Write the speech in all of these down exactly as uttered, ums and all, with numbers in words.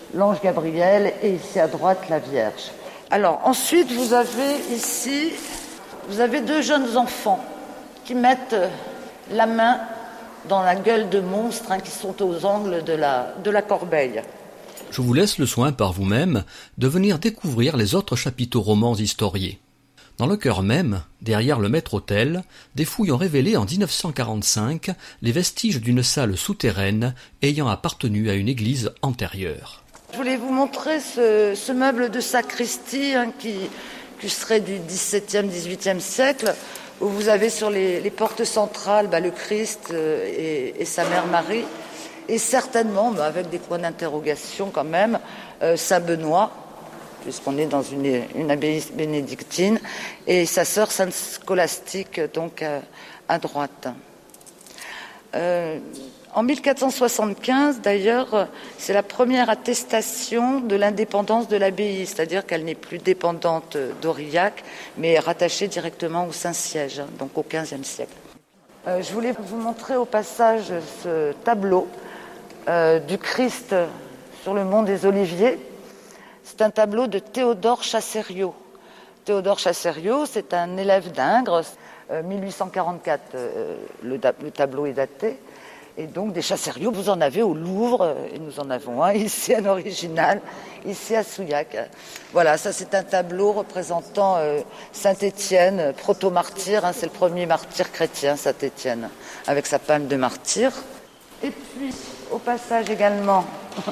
l'ange Gabriel et ici à droite la Vierge. Alors ensuite vous avez ici, vous avez deux jeunes enfants qui mettent la main dans la gueule de monstres hein, qui sont aux angles de la, de la corbeille. Je vous laisse le soin par vous-même de venir découvrir les autres chapiteaux romans historiés. Dans le chœur même, derrière le maître-autel, des fouilles ont révélé en dix-neuf cent quarante-cinq les vestiges d'une salle souterraine ayant appartenu à une église antérieure. Je voulais vous montrer ce, ce meuble de sacristie hein, qui, qui serait du dix-septième, dix-huitième siècle, où vous avez sur les, les portes centrales bah, le Christ euh, et, et sa mère Marie, et certainement, bah, avec des points d'interrogation quand même, euh, Saint Benoît, puisqu'on est dans une, une abbaye bénédictine, et sa sœur Sainte Scolastique, donc à, à droite. Euh, en mille quatre cent soixante-quinze, d'ailleurs, c'est la première attestation de l'indépendance de l'abbaye, c'est-à-dire qu'elle n'est plus dépendante d'Aurillac, mais est rattachée directement au Saint-Siège, donc au quinzième siècle. Euh, je voulais vous montrer au passage ce tableau euh, du Christ sur le mont des Oliviers. C'est un tableau de Théodore Chassériau. Théodore Chassériau, c'est un élève d'Ingres, euh, mille huit cent quarante-quatre, euh, le, le tableau est daté. Et donc des Chassériau, vous en avez au Louvre, et nous en avons un ici en original, ici à Souillac. Voilà, ça c'est un tableau représentant euh, Saint-Étienne, proto-martyr, hein, c'est le premier martyr chrétien, Saint-Étienne, avec sa palme de martyr. Et puis, au passage également...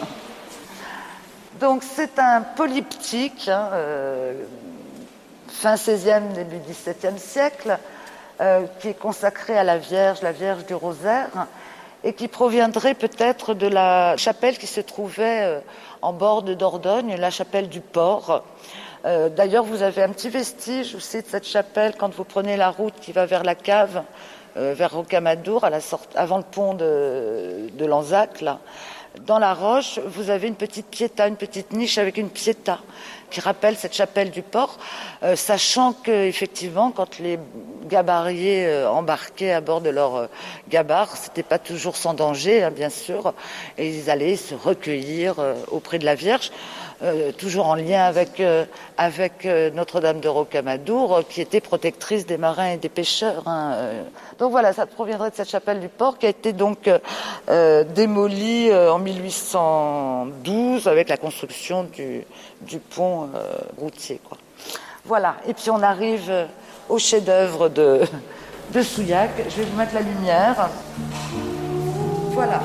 Donc c'est un polyptyque, hein, euh, fin seizième, début dix-septième siècle, euh, qui est consacré à la Vierge, la Vierge du Rosaire, et qui proviendrait peut-être de la chapelle qui se trouvait euh, en bord de Dordogne, la chapelle du Port. Euh, d'ailleurs, vous avez un petit vestige aussi de cette chapelle quand vous prenez la route qui va vers la cave, euh, vers Rocamadour, à la sorte, avant le pont de, de Lanzac, là. Dans la roche, vous avez une petite piéta, une petite niche avec une piéta qui rappelle cette chapelle du port, euh, sachant que effectivement, quand les gabariers euh, embarquaient à bord de leur euh, gabar, c'était pas toujours sans danger, hein, bien sûr, et ils allaient se recueillir euh, auprès de la Vierge, euh, toujours en lien avec euh, avec euh, Notre-Dame de Rocamadour, euh, qui était protectrice des marins et des pêcheurs. Hein, euh. Donc voilà, ça proviendrait de cette chapelle du port qui a été donc euh, euh, démolie euh, en mille huit cent douze avec la construction du, du pont euh, routier, quoi. Voilà, et puis on arrive euh, au chef-d'œuvre de, de Souillac. Je vais vous mettre la lumière. Voilà.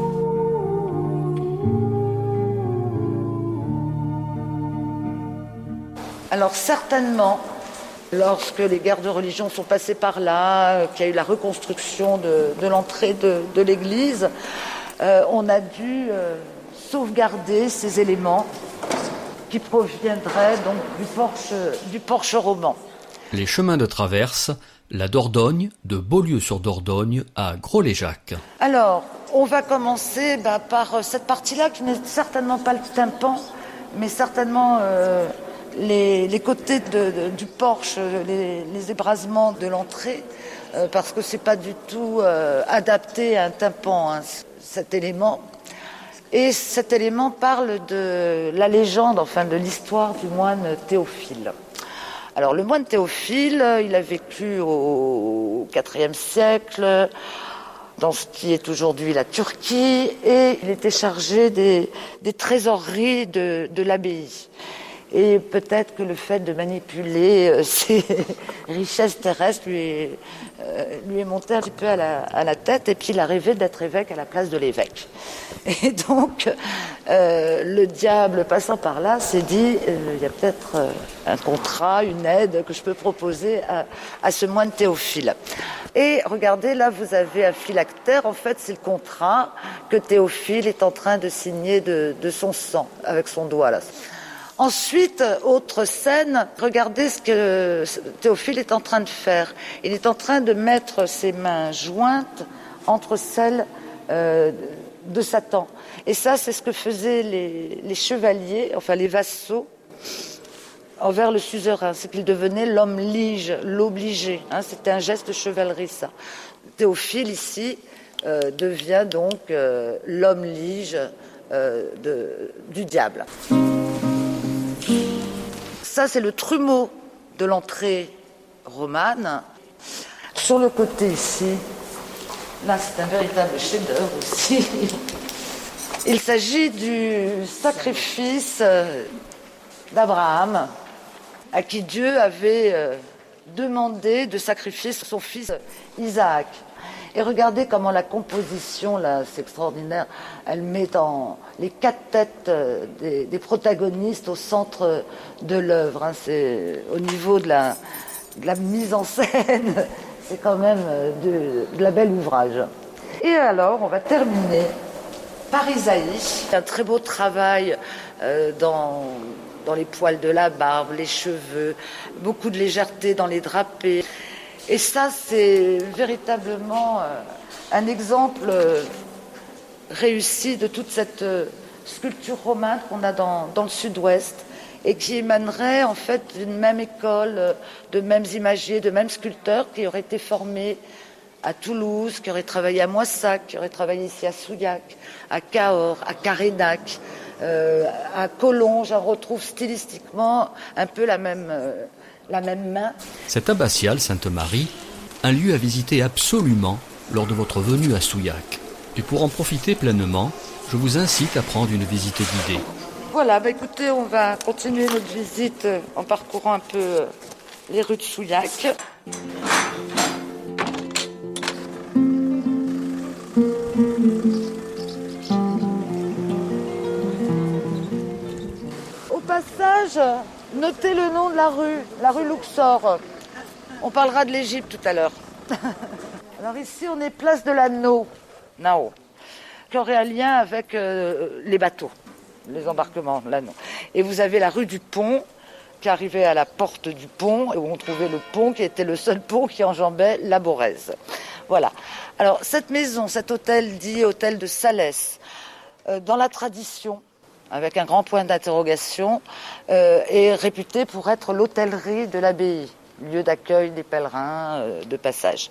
Alors certainement, lorsque les guerres de religion sont passées par là, euh, qu'il y a eu la reconstruction de, de l'entrée de, de l'église, euh, on a dû euh, sauvegarder ces éléments qui proviendraient donc du porche, du porche roman. Les chemins de traverse, la Dordogne, de Beaulieu-sur-Dordogne à Gros-les-Jacques. Alors, on va commencer bah, par cette partie-là qui n'est certainement pas le tympan, mais certainement... Euh, Les, les côtés de, de, du porche, les, les ébrasements de l'entrée, euh, parce que c'est pas du tout euh, adapté à un tympan, hein, cet élément. Et cet élément parle de la légende, enfin de l'histoire du moine Théophile. Alors le moine Théophile, il a vécu au quatrième siècle, dans ce qui est aujourd'hui la Turquie, et il était chargé des, des trésoreries de, de l'abbaye. Et peut-être que le fait de manipuler euh, ces richesses terrestres lui est, euh, lui est monté un petit peu à la, à la tête, et puis il a rêvé d'être évêque à la place de l'évêque. Et donc, euh, le diable passant par là s'est dit, euh, il y a peut-être euh, un contrat, une aide que je peux proposer à, à ce moine Théophile. Et regardez, là, vous avez un phylactère. En fait, c'est le contrat que Théophile est en train de signer de, de son sang, avec son doigt, là. Ensuite, autre scène, regardez ce que Théophile est en train de faire. Il est en train de mettre ses mains jointes entre celles euh, de Satan. Et ça, c'est ce que faisaient les, les chevaliers, enfin les vassaux, envers le suzerain. C'est qu'il devenait l'homme lige, l'obligé. Hein, c'était un geste de chevalerie, ça. Théophile, ici, euh, devient donc euh, l'homme lige, euh, de, du diable. Ça, c'est le trumeau de l'entrée romane. Sur le côté ici, là, c'est un véritable chef-d'œuvre aussi. Il s'agit du sacrifice d'Abraham, à qui Dieu avait demandé de sacrifier son fils Isaac. Et regardez comment la composition, là, c'est extraordinaire, elle met en les quatre têtes des, des protagonistes au centre de l'œuvre. Hein. C'est au niveau de la, de la mise en scène, c'est quand même de, de la belle ouvrage. Et alors, on va terminer par Isaïe. Un très beau travail euh, dans, dans les poils de la barbe, les cheveux, beaucoup de légèreté dans les drapés. Et ça, c'est véritablement euh, un exemple euh, réussi de toute cette euh, sculpture romane qu'on a dans, dans le sud-ouest et qui émanerait en fait d'une même école, euh, de mêmes imagiers, de mêmes sculpteurs qui auraient été formés à Toulouse, qui auraient travaillé à Moissac, qui auraient travaillé ici à Souillac, à Cahors, à Carénac, euh, à Collonges. On retrouve stylistiquement un peu la même... Euh, la même main. Cette abbatiale Sainte-Marie, un lieu à visiter absolument lors de votre venue à Souillac. Et pour en profiter pleinement, je vous incite à prendre une visite guidée. Voilà, bah écoutez, on va continuer notre visite en parcourant un peu les rues de Souillac. Au passage, notez le nom de la rue, la rue Luxor. On parlera de l'Égypte tout à l'heure. Alors ici, on est place de l'Anneau, Nao, qui aurait un lien avec euh, les bateaux, les embarquements, l'Anneau. Et vous avez la rue du Pont, qui arrivait à la porte du pont, et où on trouvait le pont, qui était le seul pont qui enjambait la Borèze. Voilà. Alors, cette maison, cet hôtel dit hôtel de Salès, euh, dans la tradition, avec un grand point d'interrogation, euh, est réputé pour être l'hôtellerie de l'abbaye, lieu d'accueil des pèlerins euh, de passage.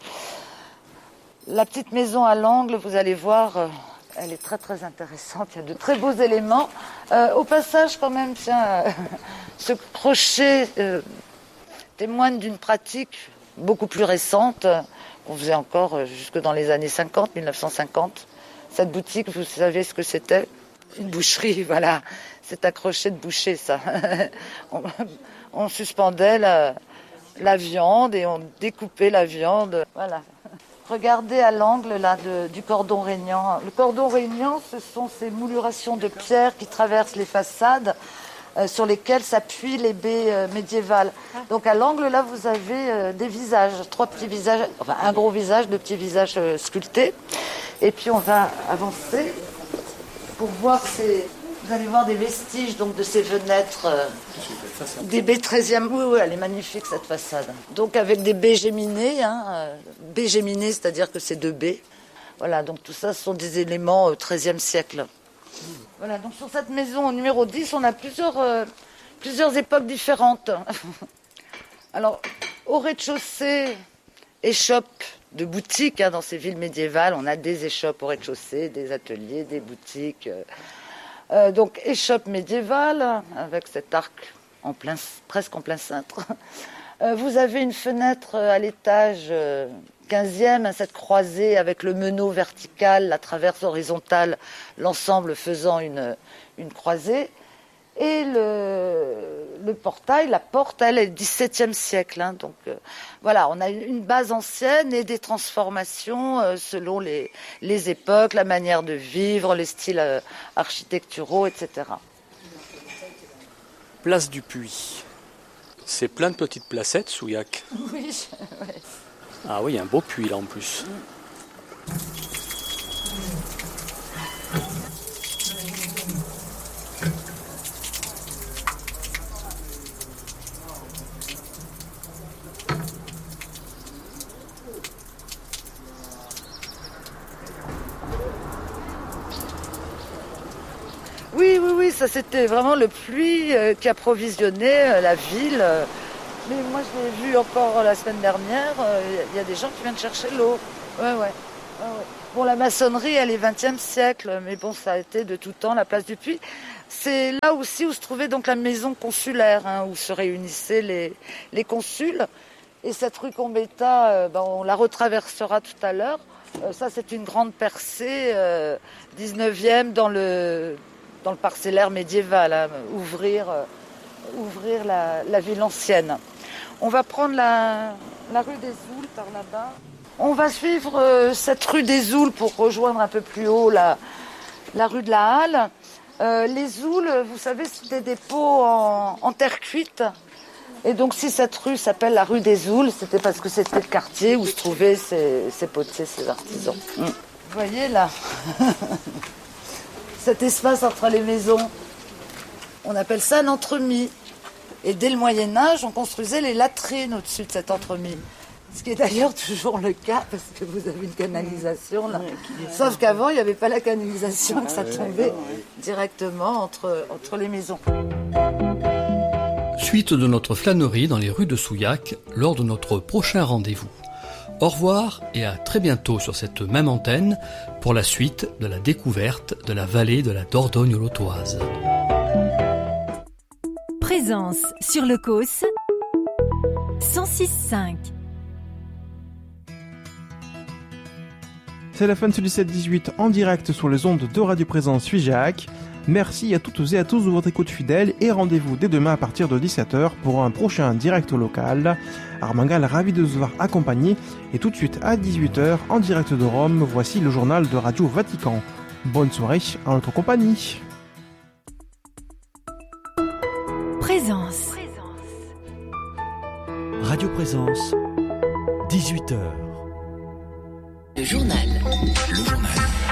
La petite maison à l'angle, vous allez voir, euh, elle est très très intéressante, il y a de très beaux éléments. Euh, au passage, quand même, tiens, euh, ce crochet euh, témoigne d'une pratique beaucoup plus récente, euh, qu'on faisait encore euh, jusque dans les années cinquante, mille neuf cent cinquante. Cette boutique, vous savez ce que c'était ? Une boucherie, voilà. C'est un crochet de boucher, ça. on, on suspendait la, la viande et on découpait la viande. Voilà. Regardez à l'angle là de, du cordon régnant. Le cordon régnant, ce sont ces moulurations de pierre qui traversent les façades, euh, sur lesquelles s'appuient les baies euh, médiévales. Donc à l'angle là, vous avez euh, des visages, trois petits visages, enfin un gros visage, deux petits visages euh, sculptés. Et puis on va avancer pour voir ces... Vous allez voir des vestiges donc, de ces fenêtres, euh, des baies treizième. Oui, oui, elle est magnifique cette façade. Donc avec des baies géminées, hein, euh, baies géminées, c'est-à-dire que c'est deux baies. Voilà, donc tout ça ce sont des éléments euh, treizième siècle. Voilà, donc sur cette maison au numéro dix, on a plusieurs, euh, plusieurs époques différentes. Alors, au rez-de-chaussée, échoppe de boutiques, hein, dans ces villes médiévales, on a des échoppes au rez-de-chaussée, des ateliers, des boutiques... Euh, Euh, donc échoppe médiévale avec cet arc en plein, presque en plein cintre. Euh, vous avez une fenêtre à l'étage euh, quinzième, hein, cette croisée avec le meneau vertical, la traverse horizontale, l'ensemble faisant une, une croisée. Et le, le portail, la porte, elle est dix-septième siècle. Hein, donc euh, voilà, on a une base ancienne et des transformations euh, selon les, les époques, la manière de vivre, les styles euh, architecturaux, et cetera. Place du Puy. C'est plein de petites placettes, Souillac. Oui, ouais. Ah oui, un beau puits là en plus. Oui, oui, oui, ça c'était vraiment le pluie euh, qui approvisionnait euh, la ville. Euh, mais moi je l'ai vu encore la semaine dernière, il euh, y, y a des gens qui viennent chercher l'eau. Ouais, ouais, ouais, ouais. Bon, la maçonnerie, elle est vingtième siècle, mais bon, ça a été de tout temps la place du Puy. C'est là aussi où se trouvait donc la maison consulaire, hein, où se réunissaient les, les consuls. Et cette rue Gambetta, euh, ben, on la retraversera tout à l'heure. Euh, ça, c'est une grande percée euh, dix-neuvième dans le, dans le parcellaire médiéval, hein, ouvrir, euh, ouvrir la, la ville ancienne. On va prendre la, la rue des Oules par là-bas. On va suivre euh, cette rue des Oules pour rejoindre un peu plus haut la, la rue de la Halle. Euh, les Oules, vous savez, c'est des dépôts en, en terre cuite. Et donc si cette rue s'appelle la rue des Oules, c'était parce que c'était le quartier où se trouvaient ces, ces potiers, ces artisans. Mmh. Vous voyez là, cet espace entre les maisons, on appelle ça un entremis. Et dès le Moyen-Âge, on construisait les latrines au-dessus de cet entremis. Ce qui est d'ailleurs toujours le cas, parce que vous avez une canalisation là. Sauf qu'avant, il n'y avait pas la canalisation, que ça tombait directement entre, entre les maisons. Suite de notre flânerie dans les rues de Souillac lors de notre prochain rendez-vous. Au revoir et à très bientôt sur cette même antenne pour la suite de la découverte de la vallée de la Dordogne-Lautoise. Présence sur le Causse cent six virgule cinq. C'est la fin de ce dix-sept dix-huit en direct sur les ondes de Radio Présence Figeac. Merci à toutes et à tous de votre écoute fidèle et rendez-vous dès demain à partir de dix-sept heures pour un prochain direct local. Armangal, ravi de vous avoir accompagné et tout de suite à dix-huit heures en direct de Rome, voici le journal de Radio Vatican. Bonne soirée en notre compagnie. Présence. Radio Présence, dix-huit heures. Le journal. Le journal.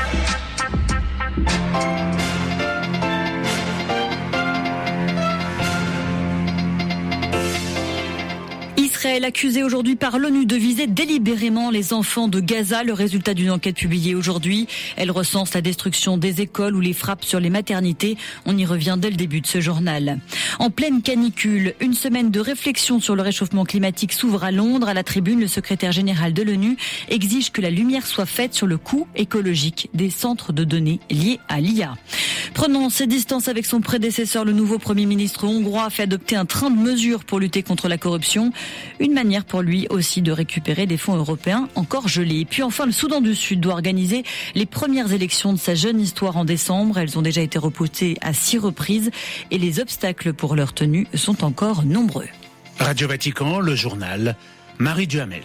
Israël accusé aujourd'hui par l'ONU de viser délibérément les enfants de Gaza. Le résultat d'une enquête publiée aujourd'hui. Elle recense la destruction des écoles ou les frappes sur les maternités. On y revient dès le début de ce journal. En pleine canicule, une semaine de réflexion sur le réchauffement climatique s'ouvre à Londres. À la tribune, le secrétaire général de l'ONU exige que la lumière soit faite sur le coût écologique des centres de données liés à l'I A. Prenant ses distances avec son prédécesseur, le nouveau Premier ministre hongrois a fait adopter un train de mesures pour lutter contre la corruption. Une manière pour lui aussi de récupérer des fonds européens encore gelés. Puis enfin, le Soudan du Sud doit organiser les premières élections de sa jeune histoire en décembre. Elles ont déjà été repoussées à six reprises et les obstacles pour leur tenue sont encore nombreux. Radio Vatican, le journal, Marie Duhamel.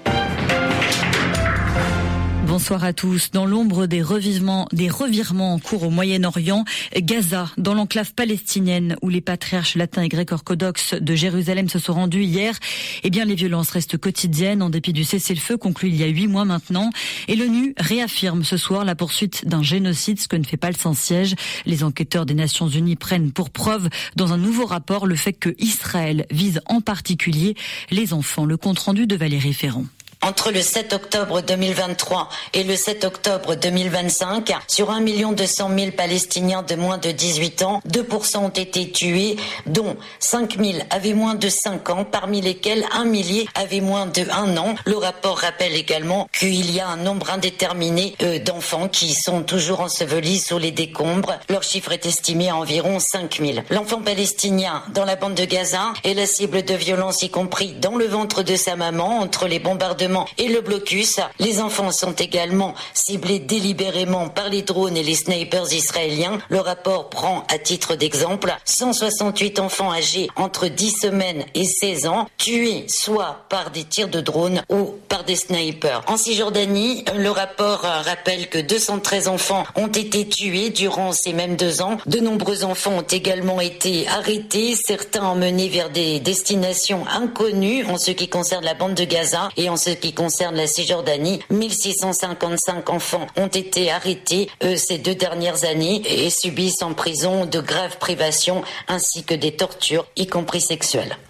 Bonsoir à tous. Dans l'ombre des revirements, des revirements en cours au Moyen-Orient, Gaza, dans l'enclave palestinienne où les patriarches latins et grecs orthodoxes de Jérusalem se sont rendus hier, eh bien les violences restent quotidiennes en dépit du cessez-le-feu conclu il y a huit mois maintenant. Et l'ONU réaffirme ce soir la poursuite d'un génocide, ce que ne fait pas le Saint-Siège. Les enquêteurs des Nations Unies prennent pour preuve dans un nouveau rapport le fait que Israël vise en particulier les enfants. Le compte-rendu de Valérie Ferron. Entre le sept octobre deux mille vingt-trois et le sept octobre deux mille vingt-cinq, sur un million deux cent mille Palestiniens de moins de dix-huit ans, deux pour cent ont été tués, dont cinq mille avaient moins de cinq ans, parmi lesquels un millier avait moins de un an. Le rapport rappelle également qu'il y a un nombre indéterminé euh, d'enfants qui sont toujours ensevelis sous les décombres. Leur chiffre est estimé à environ cinq mille. L'enfant palestinien dans la bande de Gaza est la cible de violences, y compris dans le ventre de sa maman, entre les bombardements et le blocus. Les enfants sont également ciblés délibérément par les drones et les snipers israéliens. Le rapport prend à titre d'exemple cent soixante-huit enfants âgés entre dix semaines et seize ans tués soit par des tirs de drones ou par des snipers. En Cisjordanie, le rapport rappelle que deux cent treize enfants ont été tués durant ces mêmes deux ans. De nombreux enfants ont également été arrêtés, certains emmenés vers des destinations inconnues en ce qui concerne la bande de Gaza et en ce qui concerne la Cisjordanie. mille six cent cinquante-cinq enfants ont été arrêtés euh, ces deux dernières années et subissent en prison de graves privations ainsi que des tortures, y compris sexuelles.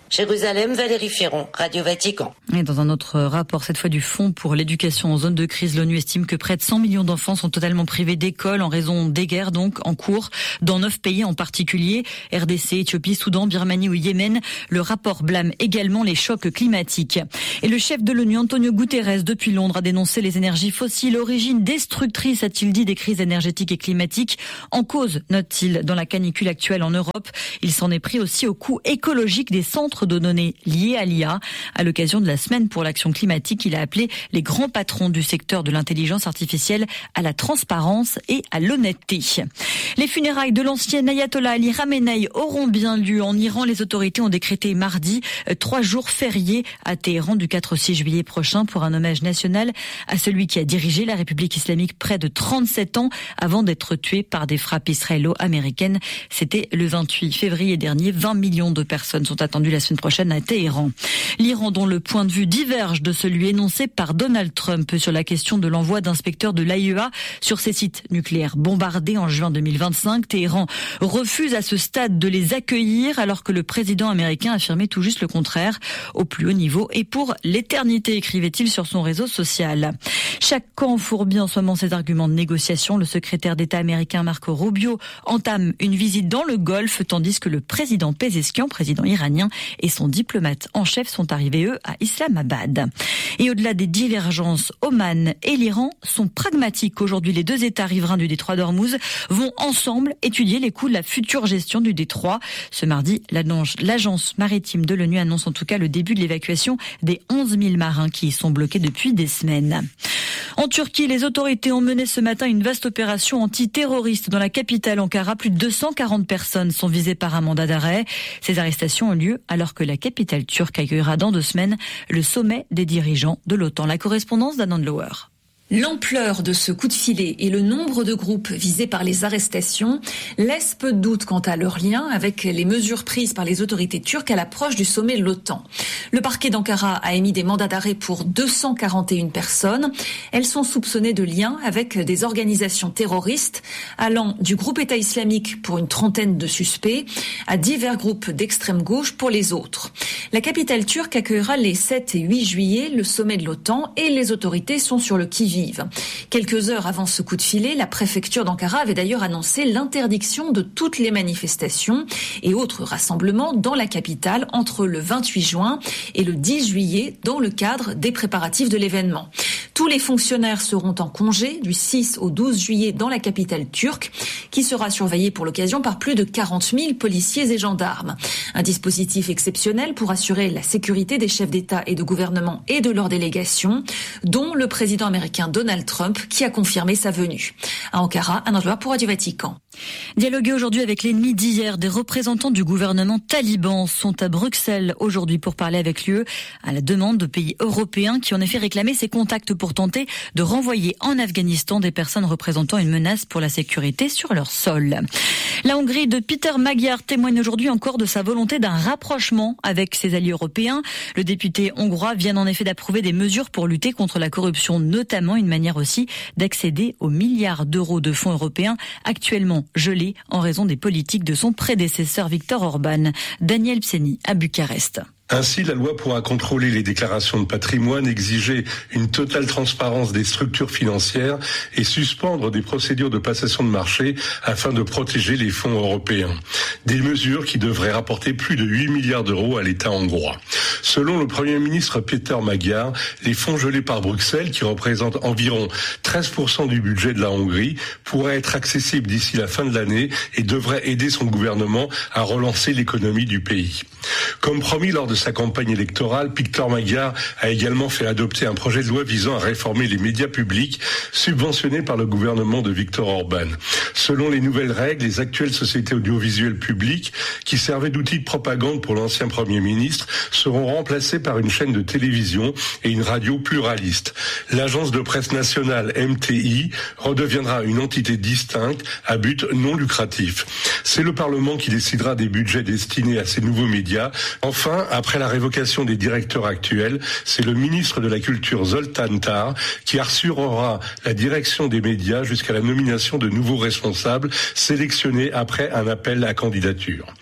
Jérusalem, Valérie Ferron, Radio Vatican. Et dans un autre rapport, cette fois du Fonds pour l'éducation en zone de crise, l'ONU estime que près de cent millions d'enfants sont totalement privés d'école en raison des guerres donc en cours dans neuf pays en particulier, R D C, Éthiopie, Soudan, Birmanie ou Yémen. Le rapport blâme également les chocs climatiques. Et le chef de l'ONU, Antonio Guterres, depuis Londres, a dénoncé les énergies fossiles, origine destructrice, a-t-il dit, des crises énergétiques et climatiques. En cause, note-t-il, dans la canicule actuelle en Europe. Il s'en est pris aussi au coût écologique des centres de données liées à l'I A. À l'occasion de la semaine pour l'action climatique, il a appelé les grands patrons du secteur de l'intelligence artificielle à la transparence et à l'honnêteté. Les funérailles de l'ancien ayatollah Ali Khamenei auront bien lieu en Iran. Les autorités ont décrété mardi trois jours fériés à Téhéran du quatre au six juillet prochain pour un hommage national à celui qui a dirigé la République islamique près de trente-sept ans avant d'être tué par des frappes israélo-américaines. C'était le vingt-huit février dernier. vingt millions de personnes sont attendues la semaine prochaine à Téhéran. L'Iran, dont le point de vue diverge de celui énoncé par Donald Trump sur la question de l'envoi d'inspecteurs de l'A I E A sur ses sites nucléaires bombardés en juin deux mille vingt-cinq. Téhéran refuse à ce stade de les accueillir alors que le président américain affirmait tout juste le contraire au plus haut niveau et pour l'éternité, écrivait-il sur son réseau social. Chaque camp fourbit en ce moment ses arguments de négociation. Le secrétaire d'État américain Marco Rubio entame une visite dans le Golfe tandis que le président Pezeshkian, président iranien, et son diplomate en chef sont arrivés, eux, à Islamabad. Et au-delà des divergences, Oman et l'Iran sont pragmatiques. Aujourd'hui, les deux États riverains du détroit d'Ormuz vont ensemble étudier les coûts de la future gestion du détroit. Ce mardi, l'agence maritime de l'ONU annonce en tout cas le début de l'évacuation des onze mille marins qui y sont bloqués depuis des semaines. En Turquie, les autorités ont mené ce matin une vaste opération antiterroriste dans la capitale Ankara. Plus de deux cent quarante personnes sont visées par un mandat d'arrêt. Ces arrestations ont lieu alors que la capitale turque accueillera dans deux semaines le sommet des dirigeants de l'OTAN. La correspondance d'Anand Lower. L'ampleur de ce coup de filet et le nombre de groupes visés par les arrestations laissent peu de doute quant à leur lien avec les mesures prises par les autorités turques à l'approche du sommet de l'OTAN. Le parquet d'Ankara a émis des mandats d'arrêt pour deux cent quarante et une personnes. Elles sont soupçonnées de liens avec des organisations terroristes allant du groupe État islamique pour une trentaine de suspects à divers groupes d'extrême gauche pour les autres. La capitale turque accueillera les sept et huit juillet le sommet de l'OTAN et les autorités sont sur le qui-vive. Quelques heures avant ce coup de filet, la préfecture d'Ankara avait d'ailleurs annoncé l'interdiction de toutes les manifestations et autres rassemblements dans la capitale entre le vingt-huit juin et le dix juillet dans le cadre des préparatifs de l'événement. Tous les fonctionnaires seront en congé du six au douze juillet dans la capitale turque, qui sera surveillée pour l'occasion par plus de quarante mille policiers et gendarmes. Un dispositif exceptionnel pour assurer la sécurité des chefs d'État et de gouvernement et de leurs délégations, dont le président américain Donald Trump, qui a confirmé sa venue. À Ankara, un envoyé pour Radio Vatican. Dialoguer aujourd'hui avec l'ennemi d'hier, des représentants du gouvernement taliban sont à Bruxelles aujourd'hui pour parler avec l'U E à la demande de pays européens qui ont en effet réclamé ces contacts pour tenter de renvoyer en Afghanistan des personnes représentant une menace pour la sécurité sur leur sol. La Hongrie de Peter Magyar témoigne aujourd'hui encore de sa volonté d'un rapprochement avec ses alliés européens. Le député hongrois vient en effet d'approuver des mesures pour lutter contre la corruption, notamment une manière aussi d'accéder aux milliards d'euros de fonds européens actuellement gelés en raison des politiques de son prédécesseur Viktor Orban. Daniel Pseni à Bucarest. Ainsi, la loi pourra contrôler les déclarations de patrimoine, exiger une totale transparence des structures financières et suspendre des procédures de passation de marché afin de protéger les fonds européens. Des mesures qui devraient rapporter plus de huit milliards d'euros à l'État hongrois. Selon le Premier ministre Peter Magyar, les fonds gelés par Bruxelles, qui représentent environ treize pour cent du budget de la Hongrie, pourraient être accessibles d'ici la fin de l'année et devraient aider son gouvernement à relancer l'économie du pays. Comme promis lors de sa campagne électorale, Peter Magyar a également fait adopter un projet de loi visant à réformer les médias publics subventionnés par le gouvernement de Viktor Orban. Selon les nouvelles règles, les actuelles sociétés audiovisuelles publiques, qui servaient d'outils de propagande pour l'ancien Premier ministre, seront remplacées par une chaîne de télévision et une radio pluraliste. L'agence de presse nationale M T I redeviendra une entité distincte à but non lucratif. C'est le Parlement qui décidera des budgets destinés à ces nouveaux médias. Enfin, après la révocation des directeurs actuels, c'est le ministre de la Culture Zoltán Tar qui assurera la direction des médias jusqu'à la nomination de nouveaux responsables sélectionnés après un appel à candidature.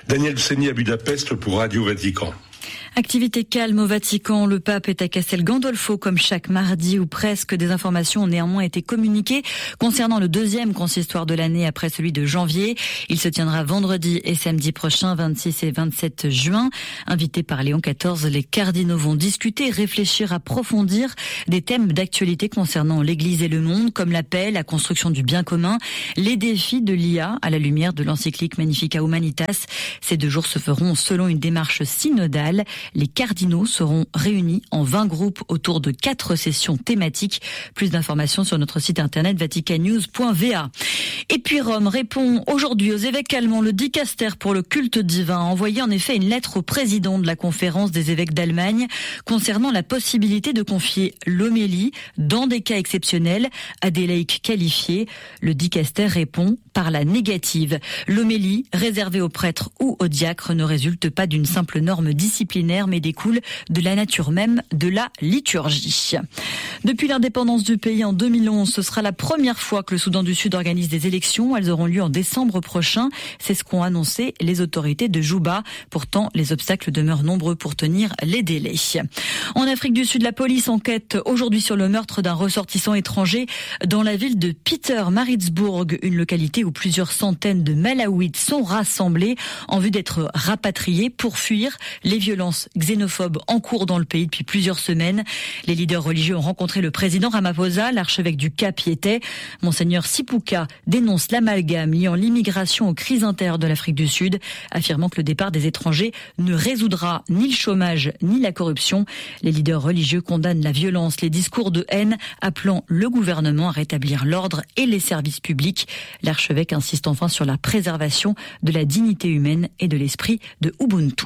Daniel Seni à Budapest pour Radio Vatican. Activité calme au Vatican, le pape est à Castel Gandolfo comme chaque mardi où presque des informations ont néanmoins été communiquées concernant le deuxième consistoire de l'année après celui de janvier. Il se tiendra vendredi et samedi prochain, vingt-six et vingt-sept juin. Invités par Léon quatorze, les cardinaux vont discuter, réfléchir, approfondir des thèmes d'actualité concernant l'Église et le monde comme la paix, la construction du bien commun, les défis de l'I A à la lumière de l'encyclique Magnificat Humanitas. Ces deux jours se feront selon une démarche synodale. Les cardinaux seront réunis en vingt groupes autour de quatre sessions thématiques. Plus d'informations sur notre site internet vaticannews point v a. Et puis Rome répond aujourd'hui aux évêques allemands. Le dicaster pour le culte divin a envoyé en effet une lettre au président de la conférence des évêques d'Allemagne concernant la possibilité de confier l'homélie dans des cas exceptionnels à des laïcs qualifiés. Le dicaster répond par la négative. L'homélie réservée aux prêtres ou aux diacres ne résulte pas d'une simple norme disciplinaire mais découle de la nature même de la liturgie. Depuis l'indépendance du pays en deux mille onze, ce sera la première fois que le Soudan du Sud organise des élections. Elles auront lieu en décembre prochain. C'est ce qu'ont annoncé les autorités de Juba. Pourtant, les obstacles demeurent nombreux pour tenir les délais. En Afrique du Sud, la police enquête aujourd'hui sur le meurtre d'un ressortissant étranger dans la ville de Pietermaritzburg, une localité où plusieurs centaines de Malawites sont rassemblés en vue d'être rapatriés pour fuir les violences xénophobes en cours dans le pays depuis plusieurs semaines. Les leaders religieux ont rencontré le président Ramaphosa, l'archevêque du Cap y était. Monseigneur Sipuka dénonce l'amalgame liant l'immigration aux crises intérieures de l'Afrique du Sud, affirmant que le départ des étrangers ne résoudra ni le chômage ni la corruption. Les leaders religieux condamnent la violence, les discours de haine, appelant le gouvernement à rétablir l'ordre et les services publics. L'archevêque insiste enfin sur la préservation de la dignité humaine et de l'esprit de Ubuntu.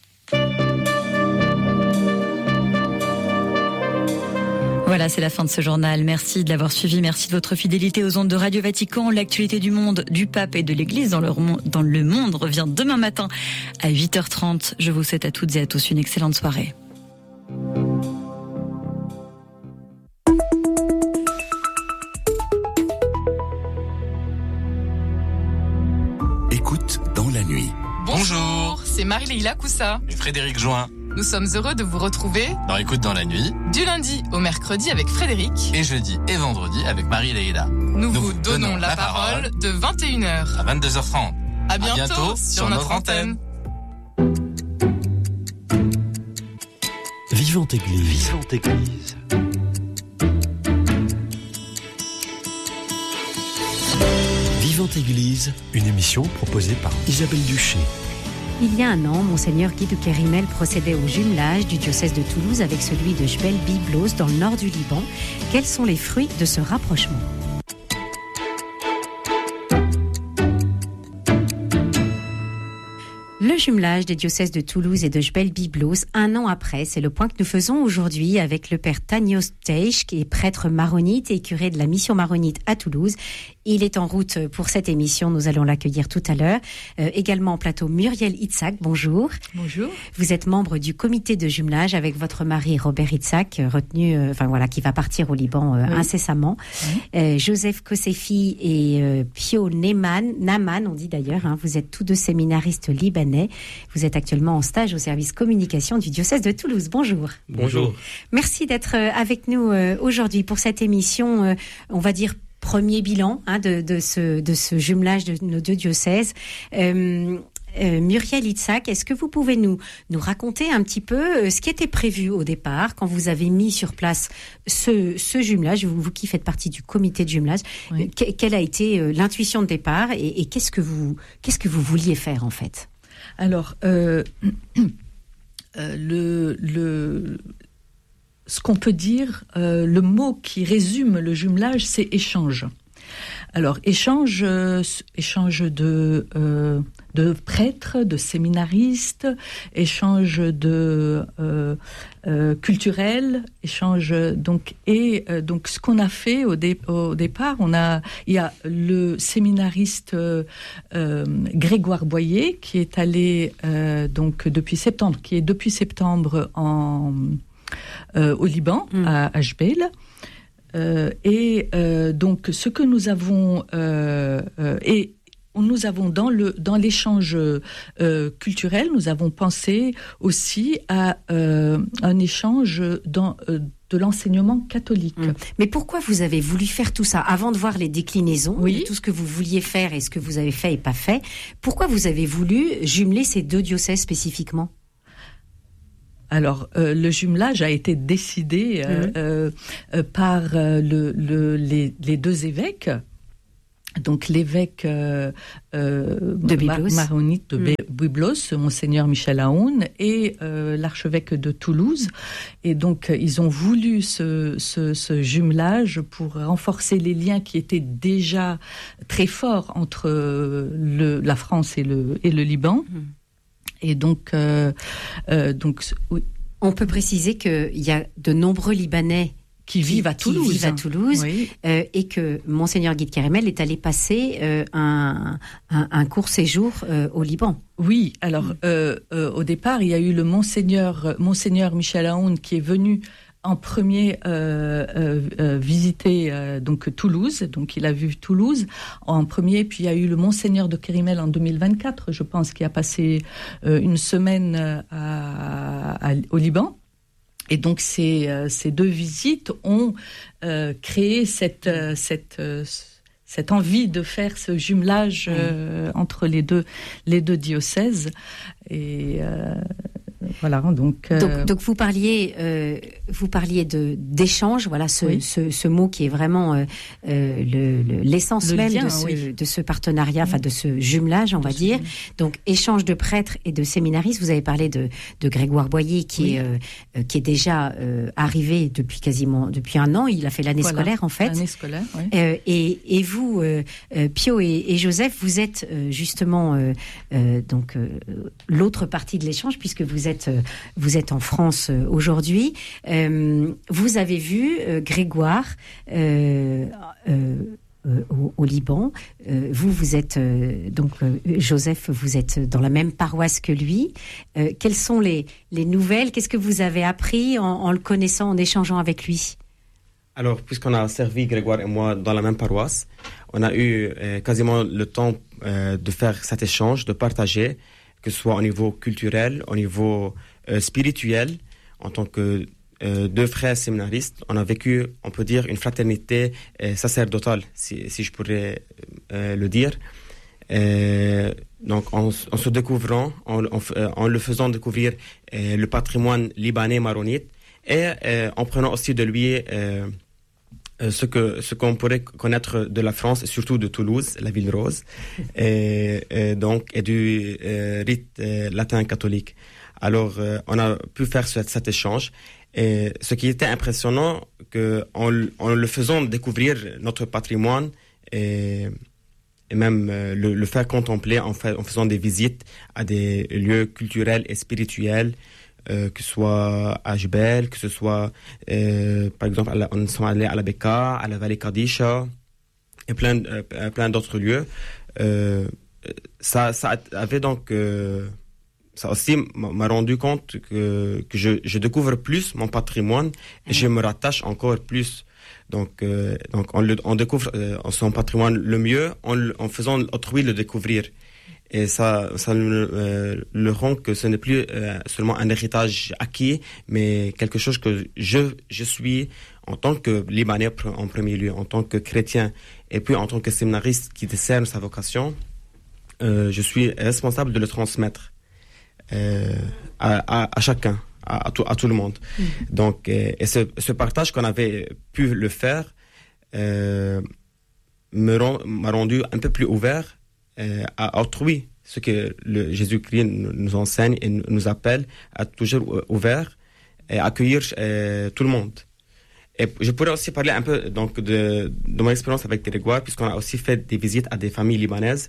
Voilà, c'est la fin de ce journal. Merci de l'avoir suivi. Merci de votre fidélité aux ondes de Radio Vatican. L'actualité du monde, du pape et de l'Église dans le, dans le monde revient demain matin à huit heures trente. Je vous souhaite à toutes et à tous une excellente soirée. Écoute dans la nuit. Bonjour, c'est Marie-Leila Coussa et Frédéric Join. Nous sommes heureux de vous retrouver dans Écoute dans la nuit, du lundi au mercredi avec Frédéric et jeudi et vendredi avec Marie-Leila. Nous, Nous vous donnons, donnons la parole de vingt et une heures à vingt-deux heures trente. À bientôt, à bientôt sur, sur notre antenne. Vivante Église. Vivante Église. Vivante Église, une émission proposée par Isabelle Duché. Il y a un an, Monseigneur Guy de Kérimel procédait au jumelage du diocèse de Toulouse avec celui de Jebel Byblos dans le nord du Liban. Quels sont les fruits de ce rapprochement ? Le jumelage des diocèses de Toulouse et de Jebel Byblos, un an après, c'est le point que nous faisons aujourd'hui avec le père Tanios Teish, qui est prêtre maronite et curé de la mission maronite à Toulouse. Il est en route pour cette émission, nous allons l'accueillir tout à l'heure. Euh, également en plateau, Muriel Itzhak, bonjour. Bonjour. Vous êtes membre du comité de jumelage avec votre mari Robert Itzhak, retenu, euh, enfin voilà, qui va partir au Liban euh, oui. incessamment. Oui. Euh, Joseph Kosefi et euh, Pio Neman, Naman, on dit d'ailleurs, hein, vous êtes tous deux séminaristes libanais. Vous êtes actuellement en stage au service communication du diocèse de Toulouse. Bonjour. Bonjour. Merci d'être avec nous euh, aujourd'hui pour cette émission, euh, on va dire, premier bilan hein, de, de, ce, de ce jumelage de nos deux diocèses. Euh, euh, Muriel Itzhak, est-ce que vous pouvez nous, nous raconter un petit peu ce qui était prévu au départ quand vous avez mis sur place ce, ce jumelage, vous, vous qui faites partie du comité de jumelage, oui. que, quelle a été euh, l'intuition de départ et, et qu'est-ce que vous, qu'est-ce que vous vouliez faire en fait ? Alors, euh, euh, le... le Ce qu'on peut dire, euh, le mot qui résume le jumelage, c'est échange. Alors, échange, euh, échange de, euh, de prêtres, de séminaristes, échange de euh, euh, culturel, échange donc et euh, donc ce qu'on a fait au, dé, au départ, on a il y a le séminariste euh, euh, Grégoire Boyer qui est allé euh, donc depuis septembre, qui est depuis septembre en Euh, au Liban, mmh. à Ashbel. Euh, et euh, donc, ce que nous avons... Euh, euh, et nous avons dans le dans l'échange euh, culturel, nous avons pensé aussi à euh, un échange dans euh, de l'enseignement catholique. Mmh. Mais pourquoi vous avez voulu faire tout ça avant de voir les déclinaisons, oui. de tout ce que vous vouliez faire et ce que vous avez fait et pas fait? Pourquoi vous avez voulu jumeler ces deux diocèses spécifiquement? Alors, euh, le jumelage a été décidé euh, mmh. euh, euh, par euh, le, le, les, les deux évêques. Donc l'évêque euh, euh, de Byblos. Mar- maronite de mmh. Byblos, monseigneur Michel Aoun, et euh, l'archevêque de Toulouse. Et donc ils ont voulu ce, ce, ce jumelage pour renforcer les liens qui étaient déjà très forts entre le, la France et le, et le Liban. Mmh. Et donc, euh, euh, donc oui. On peut préciser qu'il y a de nombreux Libanais qui vivent à Toulouse, qui vivent à Toulouse oui. euh, et que Monseigneur Guy de Kérémel est allé passer euh, un, un, un court séjour euh, au Liban. Oui, alors mmh. euh, euh, au départ, il y a eu le Monseigneur, Monseigneur Michel Aoun qui est venu en premier euh, euh, euh, visiter euh, donc Toulouse, donc il a vu Toulouse en premier, puis il y a eu le Monseigneur de Kérimel en deux mille vingt-quatre, je pense, qui a passé euh, une semaine à, à, au Liban. Et donc ces, euh, ces deux visites ont euh, créé cette, euh, cette, euh, cette envie de faire ce jumelage euh, entre les deux, les deux diocèses. Et euh, voilà, donc, euh... donc donc vous parliez euh, vous parliez de d'échange, voilà ce, oui. ce ce mot qui est vraiment euh, euh, le, le l'essence le même lien, de ce oui. de ce partenariat, enfin oui. de ce jumelage, on de va dire. Jumelage. Donc échange de prêtres et de séminaristes. Vous avez parlé de de Grégoire Boyer qui oui. est euh, qui est déjà euh, arrivé depuis quasiment depuis un an. Il a fait l'année voilà. scolaire en fait. L'année scolaire. Oui. Euh, et et vous euh, Pio et, et Joseph, vous êtes euh, justement euh, euh, donc euh, l'autre partie de l'échange puisque vous êtes Vous êtes en France aujourd'hui. Euh, vous avez vu euh, Grégoire euh, euh, euh, au, au Liban. Euh, vous, vous êtes euh, donc euh, Joseph, vous êtes dans la même paroisse que lui. Euh, quelles sont les, les nouvelles? Qu'est-ce que vous avez appris en, en le connaissant, en échangeant avec lui? Alors, puisqu'on a servi Grégoire et moi dans la même paroisse, on a eu euh, quasiment le temps euh, de faire cet échange, de partager, que ce soit au niveau culturel, au niveau euh, spirituel, en tant que euh, deux frères séminaristes. On a vécu, on peut dire, une fraternité euh, sacerdotale, si, si je pourrais euh, le dire. Euh, donc, en, en se découvrant, en, en, en le faisant découvrir euh, le patrimoine libanais maronite, et euh, en prenant aussi de lui euh, ce que ce qu'on pourrait connaître de la France et surtout de Toulouse, la ville rose, et, et donc et du euh, rite euh, latin catholique. Alors euh, on a pu faire cet, cet échange, et ce qui était impressionnant, que en, en le faisant découvrir notre patrimoine et, et même euh, le, le faire contempler en, fait, en faisant des visites à des lieux culturels et spirituels. Euh, que ce soit à Jebel, que ce soit, euh, par exemple, à la, on est allé à la Beka, à la vallée Kadisha, et plein, euh, plein d'autres lieux. Euh, ça, ça avait donc, euh, ça aussi m'a rendu compte que, que je, je découvre plus mon patrimoine et je me rattache encore plus. Donc, euh, donc on, le, on découvre euh, son patrimoine le mieux en, en faisant autrui le découvrir. Et ça, ça le, euh, le rend que ce n'est plus euh, seulement un héritage acquis, mais quelque chose que je, je suis en tant que Libanais en premier lieu, en tant que chrétien, et puis en tant que séminariste qui discerne sa vocation, euh, je suis responsable de le transmettre euh, à, à, à chacun, à, à, tout, à tout le monde. Mmh. Donc, euh, et ce, ce partage qu'on avait pu le faire euh, me rend, m'a rendu un peu plus ouvert Euh, à autrui, ce que le Jésus-Christ nous enseigne et nous appelle à toujours ouvert et accueillir euh, tout le monde. Et je pourrais aussi parler un peu donc de, de mon expérience avec Grégoire, puisqu'on a aussi fait des visites à des familles libanaises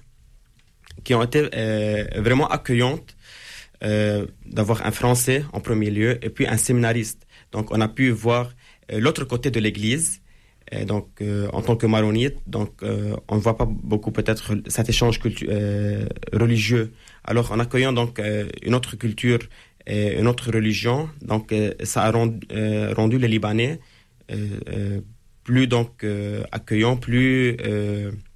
qui ont été euh, vraiment accueillantes, euh, d'avoir un Français en premier lieu et puis un séminariste. Donc on a pu voir euh, l'autre côté de l'Église. Et donc, euh, en tant que maronite, donc euh, on ne voit pas beaucoup peut-être cet échange cultu- euh, religieux. Alors, en accueillant donc euh, une autre culture et une autre religion, donc euh, ça a rendu, euh, rendu les Libanais euh, euh, plus donc euh, accueillants, plus euh,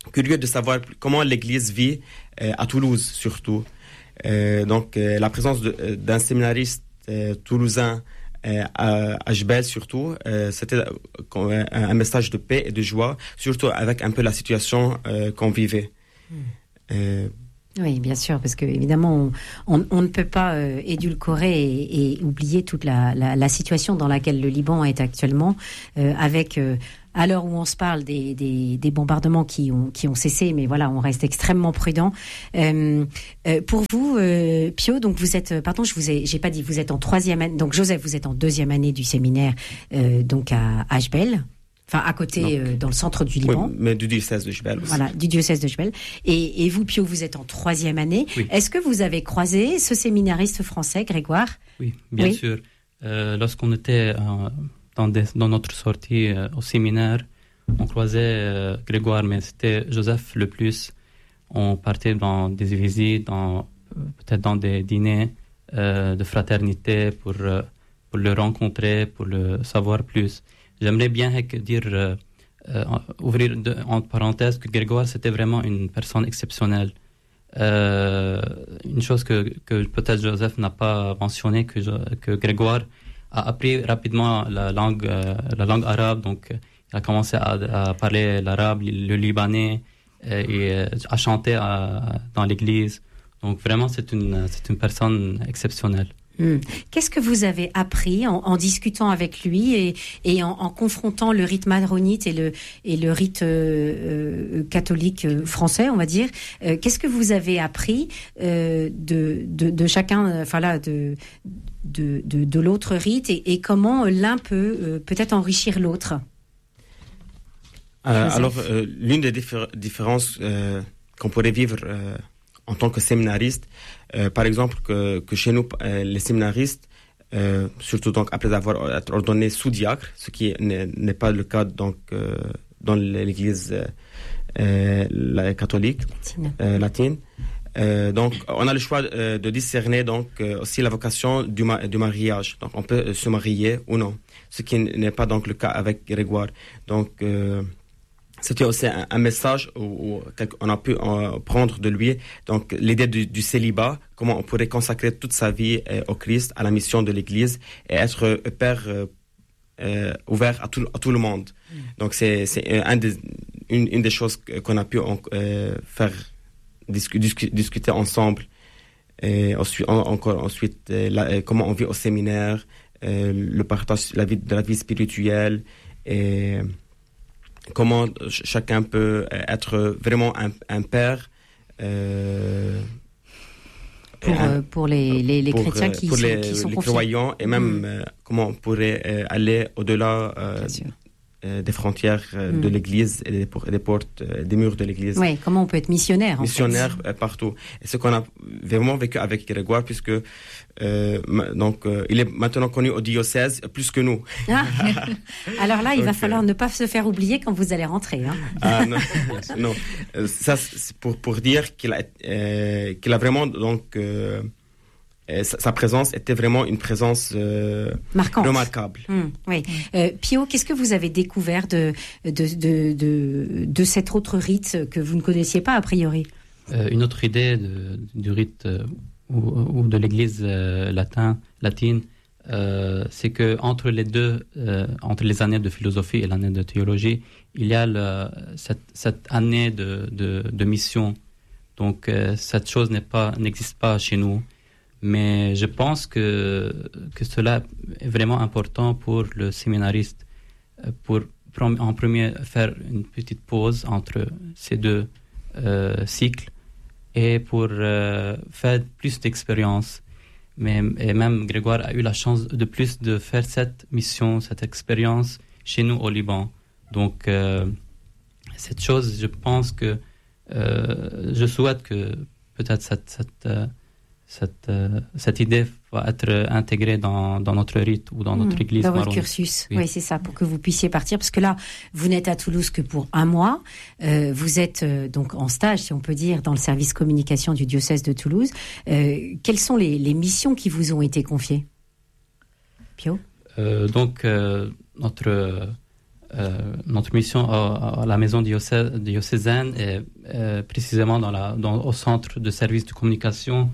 curieux de savoir comment l'Église vit euh, à Toulouse surtout. Euh, donc euh, la présence de, d'un séminariste euh, toulousain euh, à Ashbel surtout, euh, c'était euh, un message de paix et de joie, surtout avec un peu la situation euh, qu'on vivait. Mmh. Euh, Oui, bien sûr, parce que évidemment, on, on, on ne peut pas euh, édulcorer et, et oublier toute la, la, la situation dans laquelle le Liban est actuellement, euh, avec euh, à l'heure où on se parle des, des, des bombardements qui ont qui ont cessé, mais voilà, on reste extrêmement prudent. Euh, euh, pour vous, euh, Pio, donc vous êtes, pardon, je vous ai, j'ai pas dit, vous êtes en troisième année, donc Joseph, vous êtes en deuxième année du séminaire, euh, donc à Ashbel. Enfin, à côté, euh, dans le centre du Liban. Oui, mais du diocèse de Jbel aussi. Voilà, du diocèse de Jbel. Et, et vous, Pio, vous êtes en troisième année. Oui. Est-ce que vous avez croisé ce séminariste français, Grégoire ? Oui, bien oui. sûr. Euh, lorsqu'on était euh, dans, des, dans notre sortie euh, au séminaire, on croisait euh, Grégoire, mais c'était Joseph le plus. On partait dans des visites, dans, peut-être dans des dîners euh, de fraternité pour, euh, pour le rencontrer, pour le savoir plus. J'aimerais bien dire, euh, euh, ouvrir de, entre parenthèses, que Grégoire, c'était vraiment une personne exceptionnelle. Euh, une chose que, que peut-être Joseph n'a pas mentionné, que, que Grégoire a appris rapidement la langue, euh, la langue arabe, donc il a commencé à, à parler l'arabe, le libanais, euh, et euh, à chanter à, dans l'église. Donc vraiment, c'est une, c'est une personne exceptionnelle. Hum. Qu'est-ce que vous avez appris en, en discutant avec lui et, et en, en confrontant le rite maronite et le, et le rite euh, euh, catholique euh, français, on va dire. Euh, qu'est-ce que vous avez appris euh, de, de, de chacun, enfin là, de, de, de, de l'autre rite et, et comment l'un peut euh, peut-être enrichir l'autre? euh, Alors, euh, l'une des diffé- différences euh, qu'on pourrait vivre euh, en tant que séminariste, euh, par exemple, que, que chez nous, euh, les séminaristes, euh, surtout donc après avoir été ordonnés sous-diacre, ce qui n'est, n'est pas le cas donc euh, dans l'Église euh, euh, la catholique euh, latine. Euh, donc, on a le choix euh, de discerner donc euh, aussi la vocation du, ma- du mariage. Donc, on peut se marier ou non, ce qui n'est pas donc le cas avec Grégoire. Donc euh, c'était aussi un, un message où, où on a pu euh, prendre de lui, donc l'idée du, du célibat, comment on pourrait consacrer toute sa vie euh, au Christ, à la mission de l'Église et être euh, père euh, euh, ouvert à tout, à tout le monde. Mm. Donc c'est, c'est un des, une, une des choses qu'on a pu euh, faire discu, discu, discuter ensemble. Et ensuite, en, encore ensuite, euh, la, euh, comment on vit au séminaire, euh, le partage la vie, de la vie spirituelle et comment chacun peut être vraiment un, un père euh, pour, un, pour les, les, les pour, chrétiens qui pour sont, les, qui sont les confiés. croyants et même mmh. euh, comment on pourrait euh, aller au-delà euh, euh, des frontières euh, mmh. de l'Église et des, des portes, euh, des murs de l'Église. Oui, comment on peut être missionnaire. Missionnaire en fait. euh, partout. Et ce qu'on a vraiment vécu avec Grégoire, puisque euh, donc euh, il est maintenant connu au diocèse plus que nous. Ah. Alors là, il donc, va falloir euh... ne pas se faire oublier quand vous allez rentrer. Hein. Ah non, non. Euh, ça c'est pour pour dire qu'il a euh, qu'il a vraiment donc euh, Sa, sa présence était vraiment une présence euh, remarquable. Mmh, oui. Mmh. Euh, Pio, qu'est-ce que vous avez découvert de, de, de, de, de cet autre rite que vous ne connaissiez pas a priori? euh, Une autre idée de, du rite euh, ou, ou de l'Église euh, latin, latine, euh, c'est que entre les deux, euh, entre les années de philosophie et l'année de théologie, il y a le, cette, cette année de, de, de mission. Donc euh, cette chose n'est pas, n'existe pas chez nous. Mais je pense que, que cela est vraiment important pour le séminariste, pour en premier faire une petite pause entre ces deux euh, cycles et pour euh, faire plus d'expérience. Mais, et même Grégoire a eu la chance de plus de faire cette mission, cette expérience chez nous au Liban. Donc euh, cette chose, je pense que euh, je souhaite que peut-être cette... cette euh, Cette, euh, cette idée va être intégrée dans, dans notre rite ou dans notre mmh, église. Dans votre cursus, oui. oui, c'est ça, pour que vous puissiez partir. Parce que là, vous n'êtes à Toulouse que pour un mois. Euh, vous êtes euh, donc en stage, si on peut dire, dans le service communication du diocèse de Toulouse. Euh, quelles sont les, les missions qui vous ont été confiées, Pio? euh, Donc, euh, notre, euh, notre mission à, à la maison diocé- diocésaine est euh, précisément dans la, dans, au centre de services de communication.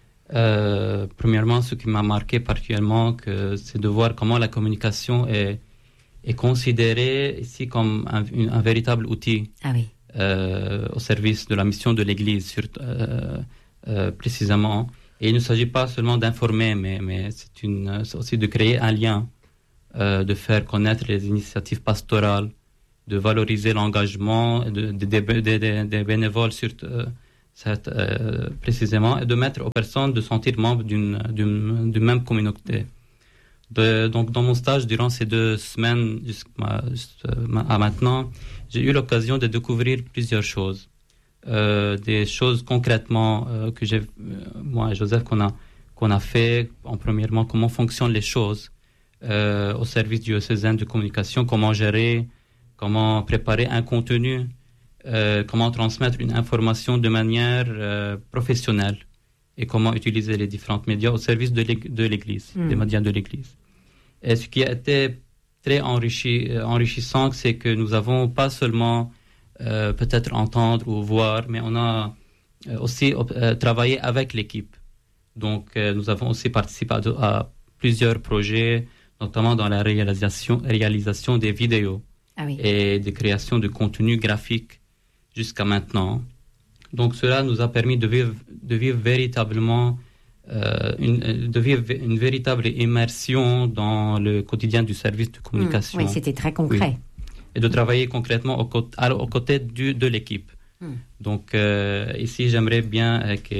Euh, premièrement, ce qui m'a marqué particulièrement, que, c'est de voir comment la communication est, est considérée ici comme un, une, un véritable outil ah oui. euh, au service de la mission de l'Église, sur, euh, euh, précisément. Et il ne s'agit pas seulement d'informer, mais, mais c'est, une, c'est aussi de créer un lien, euh, de faire connaître les initiatives pastorales, de valoriser l'engagement des de, de, de, de, de bénévoles, sur, euh, cette, euh, précisément, et de mettre aux personnes de sentir membres d'une, d'une, d'une même communauté. De, donc, dans mon stage, durant ces deux semaines jusqu'à, jusqu'à maintenant, j'ai eu l'occasion de découvrir plusieurs choses. Euh, des choses concrètement euh, que j'ai, euh, moi et Joseph, qu'on a, qu'on a fait. En premièrement, comment fonctionnent les choses euh, au service diocésain de communication, comment gérer, comment préparer un contenu, euh, comment transmettre une information de manière euh, professionnelle et comment utiliser les différents médias au service de, l'ég- de l'Église, mmh. des médias de l'Église. Et ce qui a été très enrichi, euh, enrichissant, c'est que nous avons pas seulement Euh, peut-être entendre ou voir, mais on a euh, aussi euh, travaillé avec l'équipe. Donc, euh, nous avons aussi participé à, à plusieurs projets, notamment dans la réalisation, réalisation des vidéos ah oui. et des créations de contenu graphique jusqu'à maintenant. Donc, cela nous a permis de vivre, de vivre véritablement euh, une, de vivre une véritable immersion dans le quotidien du service de communication. Mmh, oui, c'était très concret. Oui. Et de travailler concrètement aux côtés, aux côtés du, de l'équipe. Mm. Donc, euh, ici, j'aimerais bien euh, que,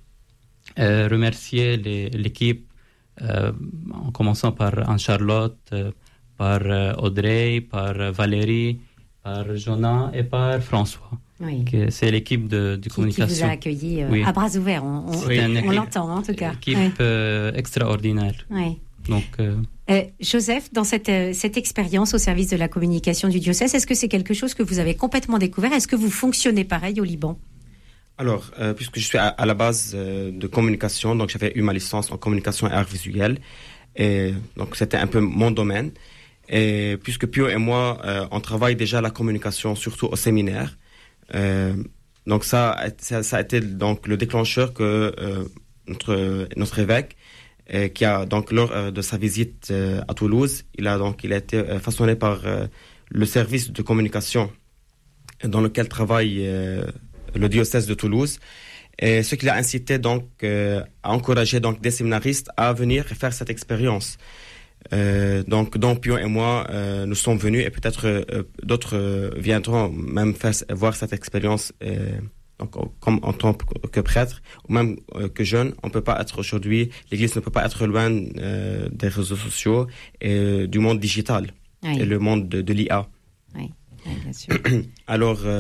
euh, remercier les, l'équipe, euh, en commençant par Anne-Charlotte, euh, par euh, Audrey, par euh, Valérie, par Jonah et par François. Oui. Que c'est l'équipe de, de qui, communication. Qui vous a accueilli euh, oui. à bras ouverts, on, on, oui. on l'entend en tout cas. Une équipe oui. euh, extraordinaire. Oui. Donc, euh, euh, Joseph, dans cette, euh, cette expérience au service de la communication du diocèse, est-ce que c'est quelque chose que vous avez complètement découvert ? Est-ce que vous fonctionnez pareil au Liban ? Alors, euh, puisque je suis à, à la base euh, de communication, donc j'avais eu ma licence en communication et art visuel, et donc c'était un peu mon domaine. Et puisque Pio et moi, euh, on travaille déjà la communication, surtout au séminaire, euh, donc ça, ça, ça a été donc le déclencheur que euh, notre, notre évêque, Euh, qui a donc lors euh, de sa visite euh, à Toulouse, il a donc il a été euh, façonné par euh, le service de communication dans lequel travaille euh, le diocèse de Toulouse, et ce qui l'a incité donc euh, à encourager donc des séminaristes à venir faire cette expérience. Euh, donc dont Pio et moi euh, nous sommes venus, et peut-être euh, d'autres euh, viendront même faire voir cette expérience. Euh, Donc, comme en tant que prêtre, ou même euh, que jeune, on ne peut pas être aujourd'hui, l'Église ne peut pas être loin euh, des réseaux sociaux et euh, du monde digital, oui. et le monde de, de l'I A. Oui, oui bien sûr. Alors, euh,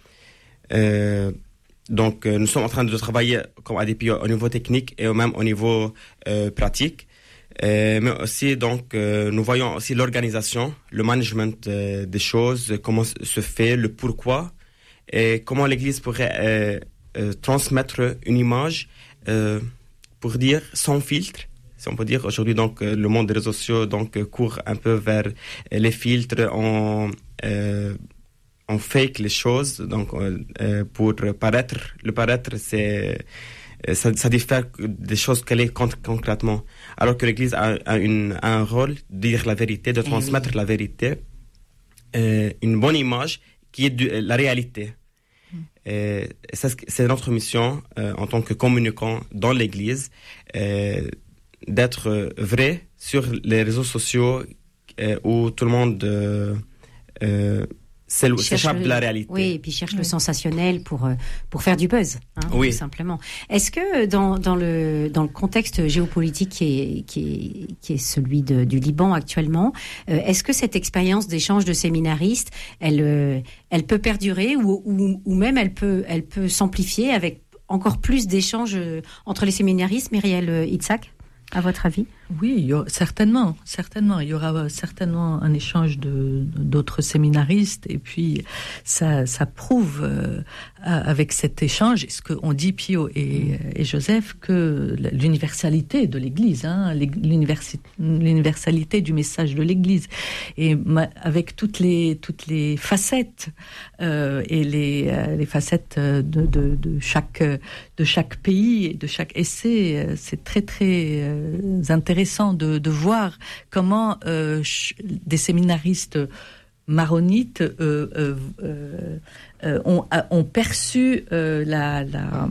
euh, donc, euh, nous sommes en train de travailler comme A D P I au niveau technique et même au niveau euh, pratique. Euh, mais aussi, donc, euh, nous voyons aussi l'organisation, le management euh, des choses, comment se fait, le pourquoi, et comment l'Église pourrait euh, euh, transmettre une image, euh, pour dire, sans filtre, si on peut dire. Aujourd'hui, donc, euh, le monde des réseaux sociaux donc, euh, court un peu vers euh, les filtres, on, euh, on fake les choses, donc, euh, pour paraître. Le paraître, c'est, ça, ça diffère des choses qu'elle est concrètement. Alors que l'Église a, a, une, a un rôle de dire la vérité, de transmettre la vérité, euh, une bonne image qui est de, la réalité. Et c'est, c'est notre mission euh, en tant que communicant dans l'Église, euh, d'être vrai sur les réseaux sociaux euh, où tout le monde euh, euh, s'échappe de la réalité. Oui, et puis cherche oui. le sensationnel pour, pour faire du buzz, hein, oui. tout simplement. Est-ce que dans, dans, le, dans le contexte géopolitique qui est, qui est, qui est celui de, du Liban actuellement, euh, est-ce que cette expérience d'échange de séminaristes, elle, euh, elle peut perdurer ou, ou, ou même elle peut, elle peut s'amplifier avec encore plus d'échanges entre les séminaristes, Myriel Itzhak, à votre avis ? Oui, il y aura, certainement, certainement. Il y aura certainement un échange de, d'autres séminaristes, et puis ça, ça prouve euh, avec cet échange, ce qu'on dit Pio et, et Joseph, que l'universalité de l'Église, hein, l'universalité du message de l'Église, et ma, avec toutes les toutes les facettes euh, et les euh, les facettes de, de de chaque de chaque pays et de chaque essai, c'est très très euh, intéressant. Intéressant de, de voir comment euh, des séminaristes maronites euh, euh, euh, ont, ont perçu euh, la, la,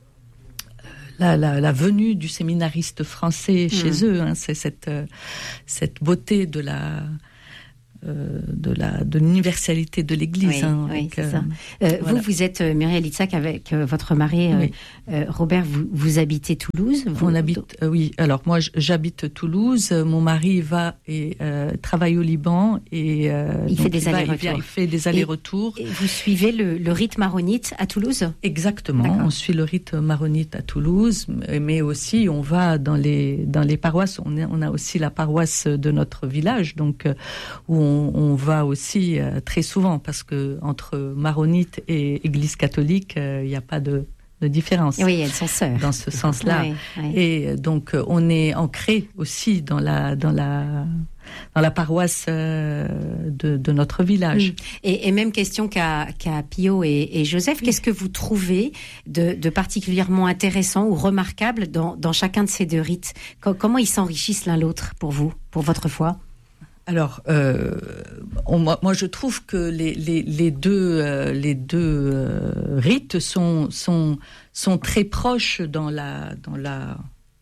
la, la, la venue du séminariste français chez mmh. eux. Hein, c'est cette, cette beauté de la... Euh, de la de l'universalité de l'Église. Oui, hein, oui avec, c'est euh, ça. Euh, voilà. Vous, vous êtes euh, Muriel Itzhak avec euh, votre mari oui. euh, Robert. Vous, vous habitez Toulouse. Vous... On habite. Euh, oui. Alors moi, j'habite Toulouse. Mon mari va et euh, travaille au Liban et euh, il, fait des il, va, allers-retours. il, vient, il fait des allers-retours. Et, et vous suivez le, le rite maronite à Toulouse. Exactement. D'accord. On suit le rite maronite à Toulouse, mais aussi on va dans les dans les paroisses. On, est, on a aussi la paroisse de notre village, donc où on, on va aussi euh, très souvent, parce que entre maronite et Église catholique, il euh, n'y a pas de, de différence. Oui, elles sont sœurs. Dans ce sens-là. Oui, oui. Et donc, on est ancré aussi dans la dans la dans la paroisse euh, de, de notre village. Et, et même question qu'à, qu'à Pio et, et Joseph, oui. Qu'est-ce que vous trouvez de, de particulièrement intéressant ou remarquable dans, dans chacun de ces deux rites ? Comment ils s'enrichissent l'un l'autre pour vous, pour votre foi ? Alors, euh, on, moi, moi, je trouve que les, les, les deux, euh, les deux euh, rites sont, sont, sont très proches dans la, dans la.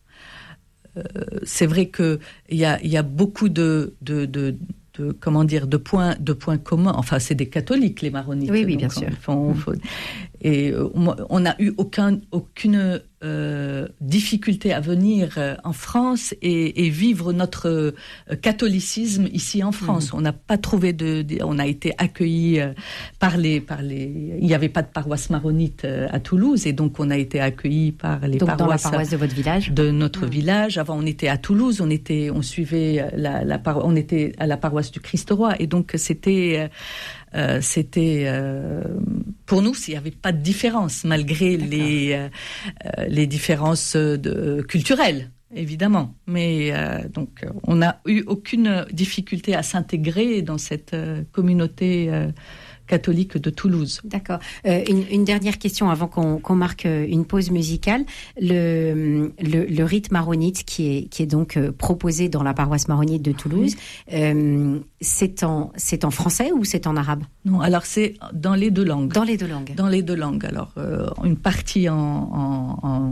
Euh, c'est vrai que il y a, il y a beaucoup de, de, de, de, comment dire, de points, de points communs. Enfin, c'est des catholiques, les maronites. Oui, oui, bien donc, sûr. On, faut, et euh, on n'a eu aucun, aucune euh, difficulté à venir euh, en France et, et vivre notre euh, catholicisme ici en France. Mmh. On n'a pas trouvé de, de, on a été accueillis euh, par les, par les. Il n'y avait pas de paroisse maronite euh, à Toulouse, et donc on a été accueillis par les donc paroisses. Dans la paroisse de votre village. De notre mmh. village. Avant, on était à Toulouse, on était, on suivait la, la paro- on était à la paroisse du Christ-Roi, et donc c'était. Euh, Euh, c'était euh, pour nous, il n'y avait pas de différence malgré les euh, les différences de, culturelles, évidemment. Mais euh, donc on n'a eu aucune difficulté à s'intégrer dans cette euh, communauté euh, catholique de Toulouse. D'accord. Euh, une, une dernière question avant qu'on, qu'on marque une pause musicale. Le, le, le rite maronite qui est, qui est donc proposé dans la paroisse maronite de Toulouse, oui. euh, c'est, en, c'est en français ou c'est en arabe ? Non, alors c'est dans les deux langues. Dans les deux langues. Dans les deux langues. Alors, euh, une partie en... en, en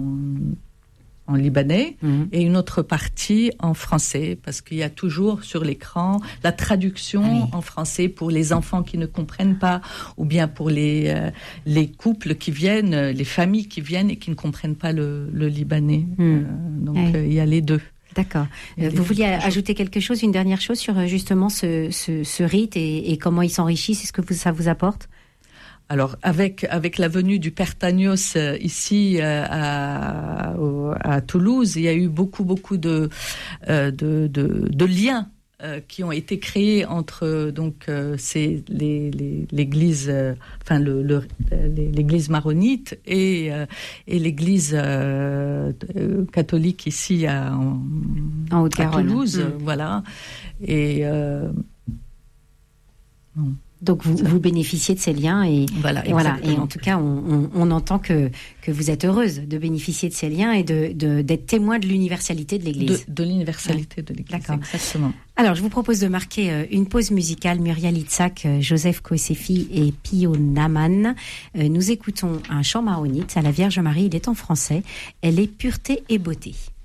en libanais, mmh. et une autre partie en français, parce qu'il y a toujours sur l'écran la traduction ah oui. en français pour les enfants qui ne comprennent pas, ou bien pour les, euh, les couples qui viennent, les familles qui viennent et qui ne comprennent pas le, le libanais. Mmh. Euh, donc il oui. euh, y a les deux. D'accord. Euh, vous vouliez ajouter quelque chose, une dernière chose sur justement ce, ce, ce rite et, et comment il s'enrichit, c'est ce que vous, ça vous apporte ? Alors, avec avec la venue du Père Tagnos euh, ici euh, à, à Toulouse, il y a eu beaucoup beaucoup de euh, de, de, de liens euh, qui ont été créés entre donc euh, c'est les, les l'église, euh, enfin le, le l'église maronite et euh, et l'église euh, catholique ici à en, en Haute-Garonne. À Toulouse, mmh. voilà. Et euh, bon. Donc vous, vous bénéficiez de ces liens et voilà, et, voilà. Et en tout cas on, on, on entend que que vous êtes heureuse de bénéficier de ces liens et de, de d'être témoin de l'universalité de l'Église. De, de l'universalité ouais. de l'Église. D'accord. Exactement. Alors je vous propose de marquer une pause musicale. Muriel Itzhak, Joseph Kosefi et Pio Naman. Nous écoutons un chant maronite à la Vierge Marie. Il est en français. Elle est pureté et beauté.